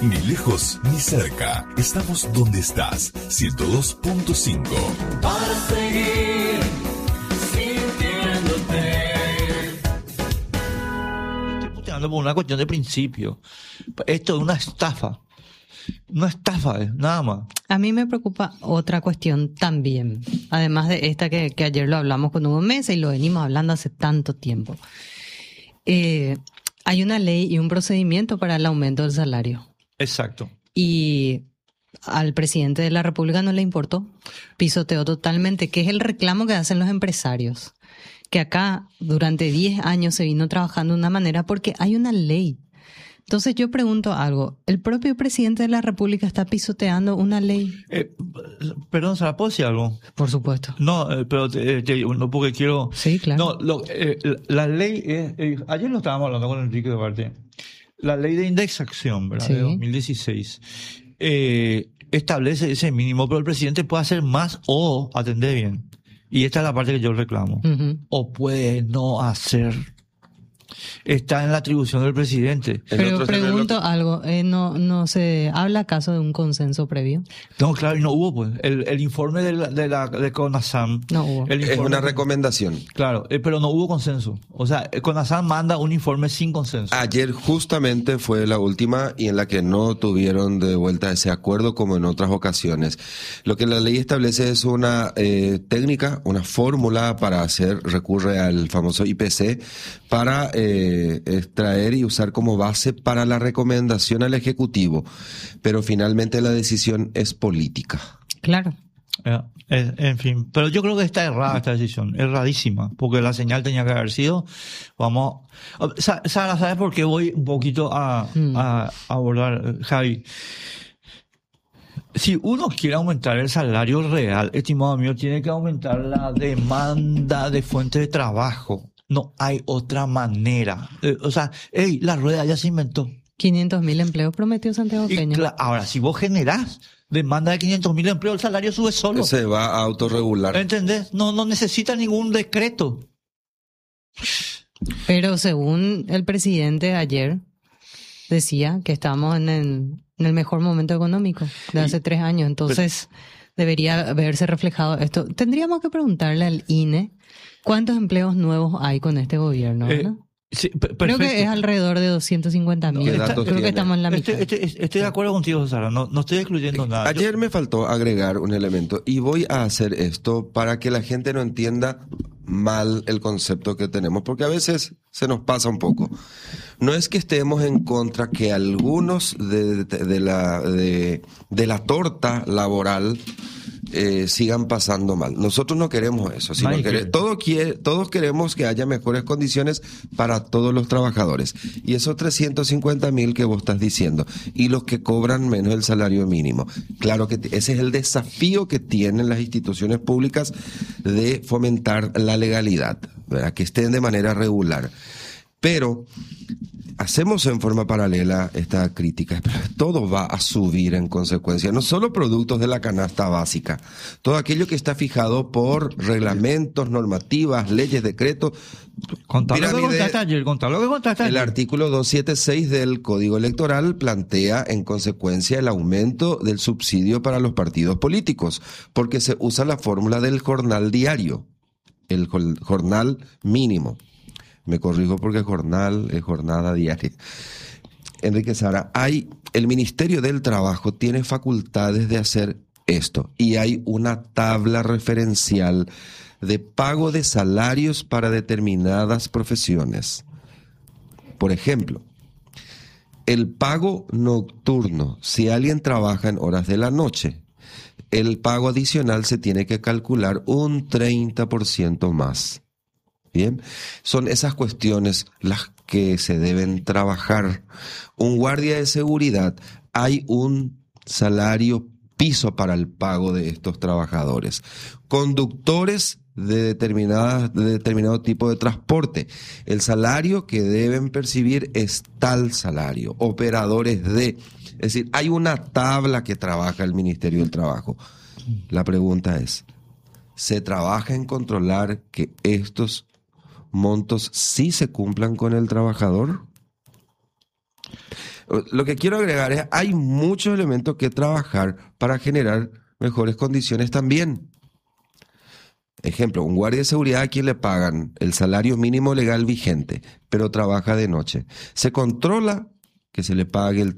Ni lejos ni cerca. Estamos donde estás. 102.5. Para seguir sintiéndote. Estoy puteando por una cuestión de principio. Esto es una estafa. Una estafa, nada más. A mí me preocupa otra cuestión también, además de esta que ayer lo hablamos con Hugo Mesa y lo venimos hablando hace tanto tiempo. Hay una ley y un procedimiento para el aumento del salario. Exacto. Y al presidente de la República no le importó, pisoteó totalmente, que es el reclamo que hacen los empresarios. Que acá durante 10 años se vino trabajando de una manera porque hay una ley. Entonces yo pregunto algo, ¿el propio presidente de la República está pisoteando una ley? Perdón, Sara, ¿puedo decir algo? Por supuesto. No, pero no porque quiero... Sí, claro. No, la ley es... ayer lo estábamos hablando con Enrique Duarte. La ley de indexación, ¿verdad? Sí. De 2016. Establece ese mínimo, pero el presidente puede hacer más o atender bien. Y esta es la parte que yo reclamo. Uh-huh. O puede no hacer. Está en la atribución del presidente. Pero pregunto algo, ¿no se habla acaso de un consenso previo? No, claro, y no hubo, pues. El informe de CONASAM. No hubo. Es una recomendación. Claro, pero no hubo consenso. O sea, CONASAM manda un informe sin consenso. Ayer justamente fue la última y en la que no tuvieron de vuelta ese acuerdo como en otras ocasiones. Lo que la ley establece es una técnica, una fórmula para hacer, recurre al famoso IPC, para extraer y usar como base para la recomendación al Ejecutivo. Pero finalmente la decisión es política. Claro. En fin, pero yo creo que está errada esta decisión, erradísima, porque la señal tenía que haber sido, Sara, ¿sabes por qué voy un poquito a abordar, Javi? Si uno quiere aumentar el salario real, estimado mío, tiene que aumentar la demanda de fuentes de trabajo. No hay otra manera. La rueda ya se inventó. 500.000 empleos prometió Santiago Peña. Ahora, si vos generás demanda de 500.000 empleos, el salario sube solo. Se va a autorregular. ¿Entendés? No necesita ningún decreto. Pero según el presidente ayer, decía que estamos en el mejor momento económico de hace 3 años. Entonces, debería verse reflejado esto. Tendríamos que preguntarle al INE cuántos empleos nuevos hay con este gobierno, ¿verdad? Sí, creo que es alrededor de 250.000. Creo que estamos en la mitad. Estoy de acuerdo contigo, Sara. No estoy excluyendo nada. Ayer me faltó agregar un elemento y voy a hacer esto para que la gente no entienda mal el concepto que tenemos, porque a veces se nos pasa un poco. No es que estemos en contra que algunos de la torta laboral sigan pasando mal. Nosotros no queremos eso. Todos queremos que haya mejores condiciones para todos los trabajadores. Y esos 350.000 que vos estás diciendo, y los que cobran menos el salario mínimo. Claro que ese es el desafío que tienen las instituciones públicas de fomentar la legalidad, ¿verdad? Que estén de manera regular. Pero hacemos en forma paralela esta crítica, pero todo va a subir en consecuencia, no solo productos de la canasta básica, todo aquello que está fijado por reglamentos, normativas, leyes, decretos. Contá lo que contaste ayer. El artículo 276 del Código Electoral plantea en consecuencia el aumento del subsidio para los partidos políticos, porque se usa la fórmula del jornal diario, el jornal mínimo. Me corrijo porque jornal es jornada diaria. Enrique Sara, el Ministerio del Trabajo tiene facultades de hacer esto y hay una tabla referencial de pago de salarios para determinadas profesiones. Por ejemplo, el pago nocturno, si alguien trabaja en horas de la noche, el pago adicional se tiene que calcular un 30% más. Bien, son esas cuestiones las que se deben trabajar. Un guardia de seguridad, hay un salario piso para el pago de estos trabajadores. Conductores de determinado tipo de transporte, el salario que deben percibir es tal salario. Operadores es decir, hay una tabla que trabaja el Ministerio del Trabajo. La pregunta es, ¿se trabaja en controlar que estos montos sí se cumplan con el trabajador? Lo que quiero agregar es, hay muchos elementos que trabajar para generar mejores condiciones también. Ejemplo, un guardia de seguridad a quien le pagan el salario mínimo legal vigente, pero trabaja de noche. Se controla que se le pague el